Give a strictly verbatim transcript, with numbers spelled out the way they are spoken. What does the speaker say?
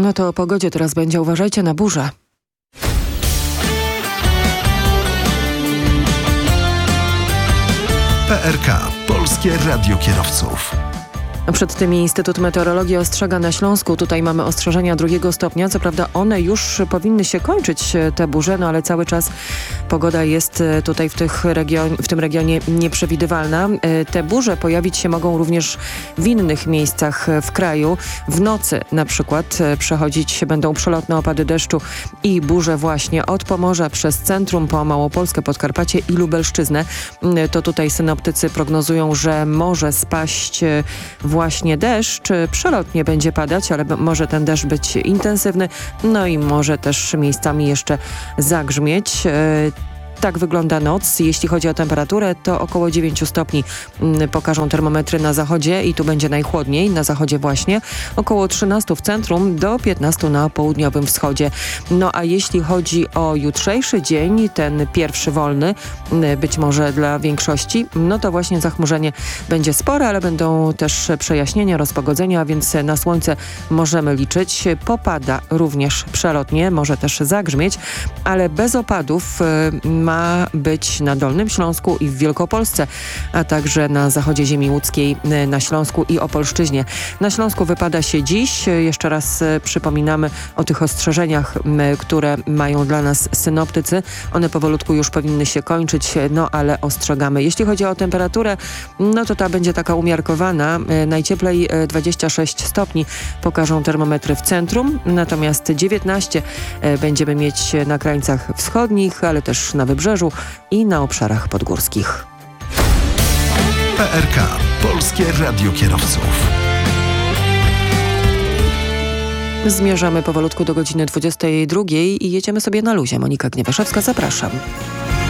No to o pogodzie teraz będzie. Uważajcie na burzę. P R K. Polskie Radio Kierowców. Przed tymi Instytut Meteorologii ostrzega na Śląsku. Tutaj mamy ostrzeżenia drugiego stopnia. Co prawda one już powinny się kończyć, te burze, no ale cały czas pogoda jest tutaj w, tych region, w tym regionie nieprzewidywalna. Te burze pojawić się mogą również w innych miejscach w kraju. W nocy na przykład przechodzić się będą przelotne opady deszczu i burze właśnie od Pomorza przez centrum po Małopolskę, Podkarpacie i Lubelszczyznę. To tutaj synoptycy prognozują, że może spaść właśnie deszcz. Przelotnie będzie padać, ale może ten deszcz być intensywny, no i może też miejscami jeszcze zagrzmieć. Tak wygląda noc. Jeśli chodzi o temperaturę, to około dziewięć stopni pokażą termometry na zachodzie i tu będzie najchłodniej, na zachodzie właśnie. Około trzynaście w centrum, do piętnaście na południowym wschodzie. No a jeśli chodzi o jutrzejszy dzień, ten pierwszy wolny, być może dla większości, no to właśnie zachmurzenie będzie spore, ale będą też przejaśnienia, rozpogodzenia, więc na słońce możemy liczyć. Popada również przelotnie, może też zagrzmieć, ale bez opadów ma być na Dolnym Śląsku i w Wielkopolsce, a także na zachodzie ziemi łódzkiej, na Śląsku i Opolszczyźnie. Na Śląsku wypada się dziś. Jeszcze raz przypominamy o tych ostrzeżeniach, które mają dla nas synoptycy. One powolutku już powinny się kończyć, no ale ostrzegamy. Jeśli chodzi o temperaturę, no to ta będzie taka umiarkowana. Najcieplej dwadzieścia sześć stopni pokażą termometry w centrum, natomiast dziewiętnaście będziemy mieć na krańcach wschodnich, ale też na wybrzeżu i na obszarach podgórskich. P R K. Polskie Radio Kierowców. Zmierzamy powolutku do godziny dwudziestej drugiej i jedziemy sobie na luzie. Monika Gniewaszewska, zapraszam.